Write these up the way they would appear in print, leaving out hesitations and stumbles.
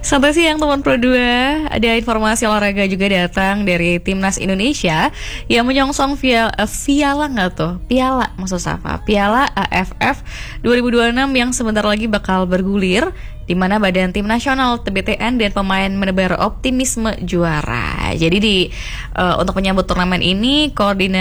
Selamat siang teman Pro 2. Ada informasi olahraga juga datang dari Timnas Indonesia yang menyongsong Piala AFF 2026 yang sebentar lagi bakal bergulir, di mana Badan Tim Nasional TBTN dan pemain menebar optimisme juara. Jadi untuk menyambut turnamen ini,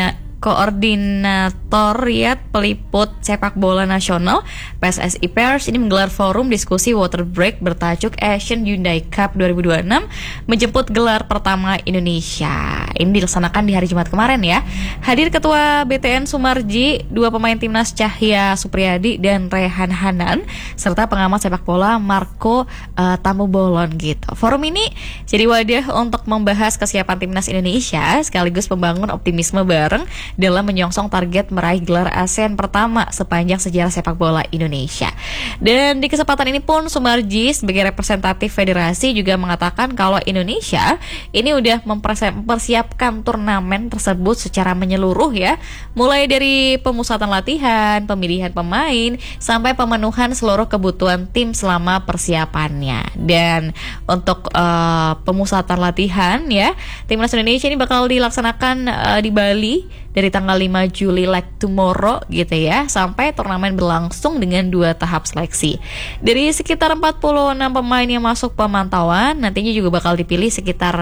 Koordinatoriat Peliput Sepak Bola Nasional PSSI Pers ini menggelar forum diskusi water break bertajuk Asian Hyundai Cup 2026 menjemput gelar pertama Indonesia. Ini dilaksanakan di hari Jumat kemarin ya. Hadir Ketua BTN Sumarji, dua pemain timnas Cahya Supriyadi dan Rehan Hanan, serta pengamat sepak bola Marco Tamubolon gitu. Forum ini jadi wadah untuk membahas kesiapan timnas Indonesia sekaligus membangun optimisme bareng dalam menyongsong target meraih gelar ASEAN pertama sepanjang sejarah sepak bola Indonesia. Dan di kesempatan ini pun Sumarji sebagai representatif federasi juga mengatakan kalau Indonesia ini udah mempersiapkan turnamen tersebut secara menyeluruh ya, mulai dari pemusatan latihan, pemilihan pemain, sampai pemenuhan seluruh kebutuhan tim selama persiapannya. Dan untuk pemusatan latihan ya, Timnas Indonesia ini bakal dilaksanakan di Bali dari tanggal 5 Juli like tomorrow gitu ya, sampai turnamen berlangsung dengan 2 tahap seleksi. Dari sekitar 46 pemain yang masuk pemantauan, nantinya juga bakal dipilih sekitar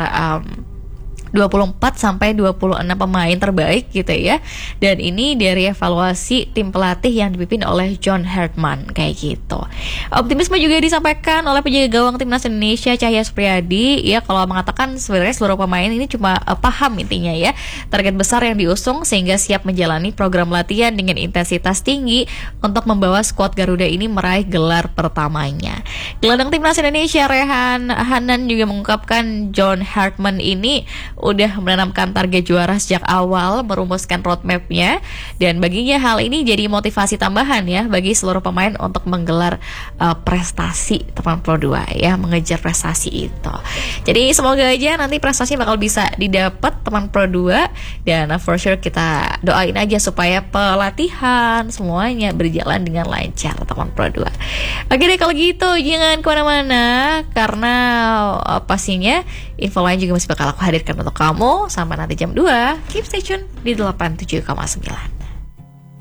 24 sampai 26 pemain terbaik gitu ya. Dan ini dari evaluasi tim pelatih yang dipimpin oleh John Hartman kayak gitu. Optimisme juga disampaikan oleh penjaga gawang Timnas Indonesia Cahya Supriyadi ya, kalau mengatakan sebenarnya seluruh pemain ini cuma paham intinya ya target besar yang diusung sehingga siap menjalani program latihan dengan intensitas tinggi untuk membawa skuad Garuda ini meraih gelar pertamanya. Gelandang Timnas Indonesia Rehan Hanan juga mengungkapkan John Hartman ini udah menanamkan target juara sejak awal, merumuskan roadmap-nya, dan baginya hal ini jadi motivasi tambahan ya bagi seluruh pemain untuk menggelar prestasi teman Pro 2 ya, mengejar prestasi itu. Jadi semoga aja nanti prestasi bakal bisa didapat teman Pro 2, dan for sure kita doain aja supaya pelatihan semuanya berjalan dengan lancar teman Pro 2. Oke deh kalau gitu jangan kemana-mana, karena pastinya info lain juga masih bakal aku hadirkan untuk kamu sampai nanti jam 2. Keep stay tune di 87,9.